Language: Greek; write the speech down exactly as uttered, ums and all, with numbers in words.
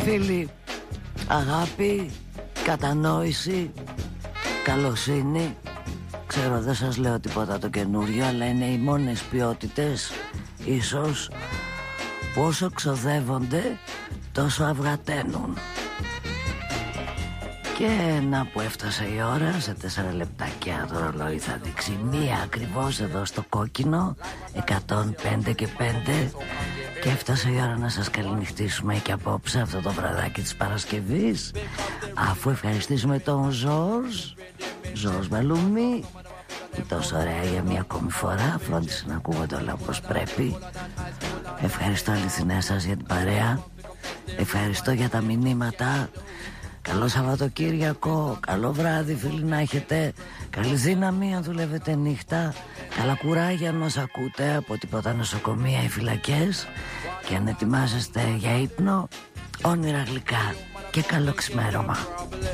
Φίλοι, αγάπη, κατανόηση, καλοσύνη. Ξέρω δεν σας λέω τίποτα το καινούριο, αλλά είναι οι μόνες ποιότητες ίσως που όσο ξοδεύονται τόσο αυγαταίνουν. Και να που έφτασε η ώρα, σε τέσσερα λεπτάκια το ρολόι θα δείξει μία ακριβώς εδώ στο κόκκινο, εκατόν πέντε και πέντε. Και έφτασε η ώρα να σας καληνυχτήσουμε και απόψε αυτό το βραδάκι της Παρασκευής, αφού ευχαριστήσουμε τον Ζορζ Ζορζ Μελούμι, που τόσο ωραία για μία ακόμη φορά φρόντισε να ακούγονται όλα όπως πρέπει. Ευχαριστώ αληθινά σας για την παρέα. Ευχαριστώ για τα μηνύματα. Καλό Σαββατοκύριακο, καλό βράδυ φίλοι να έχετε. Καλή δύναμη αν δουλεύετε νύχτα. Καλά κουράγια αν μας ακούτε από τίποτα νοσοκομεία ή φυλακές. Και αν ετοιμάζεστε για ύπνο, όνειρα γλυκά και καλό ξημέρωμα.